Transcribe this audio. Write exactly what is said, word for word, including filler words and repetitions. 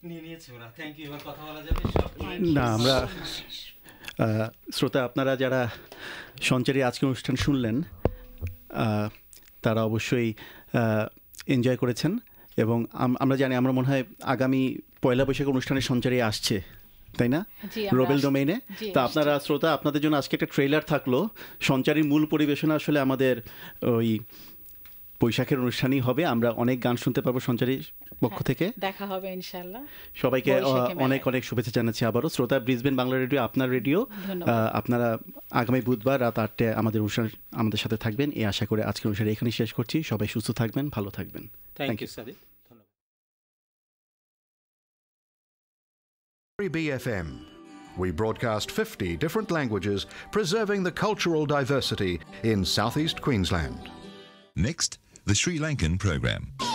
নিয়ে নিয়েছে ওরা। Thank you. এবার কথা বলা যাবে সব। না আমরা শ্রোতা আপনারা যারা সঞ্চারী আজকের অনুষ্ঠান শুনলেন তারা অবশ্যই এনজয় করেছেন এবং আমরা জানি আমরা মনে হয় আগামী পয়লা বৈশাখ অনুষ্ঠানে সঞ্চারী আসছে, তাই না, রোবেল ডোমেইনে? তা আপনারা শ্রোতা আপনাদের জন্য আজকে একটা ট্রেলার থাকলো। সঞ্চারীর মূল পরিবেশনা আসলে আমাদের ওই বৈশাখের অনুষ্ঠানই হবে। আমরা অনেক গান শুনতে পারবো সঞ্চারীর পক্ষ থেকে। দেখা হবে ইনশাআল্লাহ। সবাইকে অনেক অনেক শুভেচ্ছা জানাচ্ছি আবারও। শ্রোতা, ব্রিসবেন বাংলা রেডিও আপনার রেডিও। আপনারা আগামী বুধবার রাত আটটায় আমাদের অনুষ্ঠান আমাদের সাথে থাকবেন এই আশা করে আজকের অনুষ্ঠান এখানেই শেষ করছি। সবাই সুস্থ থাকবেন, ভালো থাকবেন। Thank you Sadiq. B F M. We broadcast fifty different languages, preserving the cultural diversity in southeast Queensland. Next, the Sri Lankan program.